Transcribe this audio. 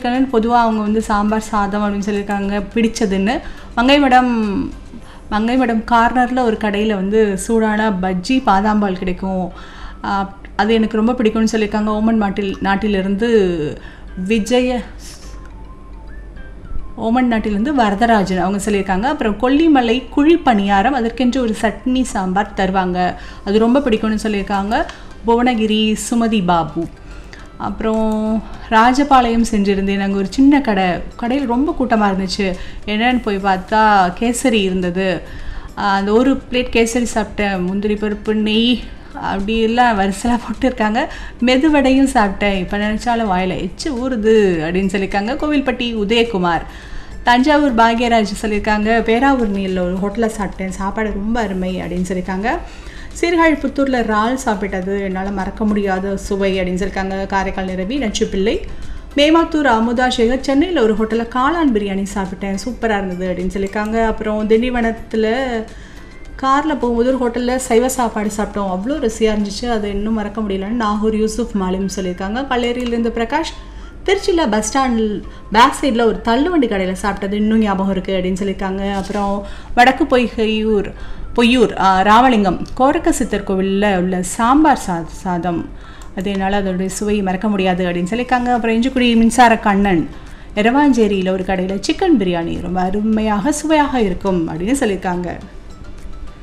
சொல்லியிருக்காங்கன்னு பொதுவாக அவங்க வந்து சாம்பார் சாதம் அப்படின்னு சொல்லியிருக்காங்க பிடிச்சதுன்னு. மங்கை மேடம் கார்னரில் ஒரு கடையில் வந்து சூடான பஜ்ஜி பாதாம்பால் கிடைக்கும், அது எனக்கு ரொம்ப பிடிக்கும்னு சொல்லியிருக்காங்க. ஓமன் நாட்டிலிருந்து ஓமன் நாட்டிலிருந்து வரதராஜன் அவங்க சொல்லியிருக்காங்க. அப்புறம் கொல்லிமலை குழி பணியாரம், அதற்கென்று ஒரு சட்னி சாம்பார் தருவாங்க, அது ரொம்ப பிடிக்கும்னு சொல்லியிருக்காங்க புவனகிரி சுமதி பாபு. அப்புறம் ராஜபாளையம் சென்றிருந்தேன், அங்கே ஒரு சின்ன கடையில் ரொம்ப கூட்டமாக இருந்துச்சு, என்னென்னு போய் பார்த்தா கேசரி இருந்தது. அந்த ஒரு பிளேட் கேசரி சாப்பிட்டேன், முந்திரி பருப்பு நெய் அப்படி எல்லாம் வரிசலாக போட்டுருக்காங்க. மெதுவடையும் சாப்பிட்டேன், இப்போ நினச்சாலும் வாயில் எச்சு ஊறுது அப்படின்னு சொல்லியிருக்காங்க கோவில்பட்டி உதயகுமார். தஞ்சாவூர் பாக்யராஜ் சொல்லியிருக்காங்க பேராவூர் நீரில் ஒரு ஹோட்டலில் சாப்பிட்டேன், சாப்பாடு ரொம்ப அருமை அப்படின்னு சொல்லியிருக்காங்க. சீர்காழி புத்தூரில் இறால் சாப்பிட்டது என்னால் மறக்க முடியாத சுவை அப்படின்னு சொல்லியிருக்காங்க காரைக்கால் நிரவி நச்சுப்பிள்ளை. மேமாத்தூர் அமுதா சேகர் சென்னையில் ஒரு ஹோட்டலில் காளான் பிரியாணி சாப்பிட்டேன், சூப்பராக இருந்தது அப்படின்னு சொல்லியிருக்காங்க. அப்புறம் திண்டிவனத்தில் காரில் போகும்போது ஒரு ஹோட்டலில் சைவ சாப்பாடு சாப்பிட்டோம், அவ்வளோ ருசியாக இருந்துச்சு, அதை இன்னும் மறக்க முடியலன்னு நாகூர் யூசுஃப் மாலிம் சொல்லியிருக்காங்க. கல்லேரியிலேருந்து பிரகாஷ். திருச்சியில் பஸ் ஸ்டாண்டில் பேக் சைடில் ஒரு தள்ளுவண்டி கடையில் சாப்பிட்டது இன்னும் ஞாபகம் இருக்குது அப்படின்னு சொல்லியிருக்காங்க. அப்புறம் வடக்கு பொய்யூர் ராமலிங்கம் கோரக்க சித்தர் கோவிலில் உள்ள சாம்பார் சாதம், அது என்னால் அதோடைய சுவை மறக்க முடியாது அப்படின்னு சொல்லியிருக்காங்க. அப்புறம் இஞ்சிக்குடி மின்சார கண்ணன் எரவாஞ்சேரியில் ஒரு கடையில் சிக்கன் பிரியாணி ரொம்ப அருமையாக சுவையாக இருக்கும் அப்படின்னு சொல்லியிருக்காங்க.